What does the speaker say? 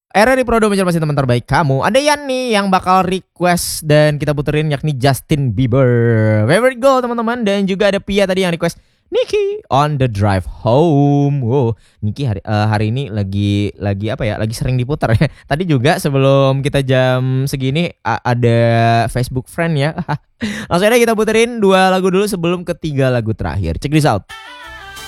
RRI Prodo masih teman terbaik kamu. Ada Yan nih yang bakal request dan kita puterin yakni Justin Bieber. Favorite Goal teman-teman. Dan juga ada Pia tadi yang request Niki on the Drive Home. Wow, Niki hari ini lagi apa ya? Lagi sering diputar ya. Tadi juga sebelum kita jam segini ada Facebook friend ya. Langsung aja kita puterin 2 lagu dulu sebelum ketiga lagu terakhir. Check this out.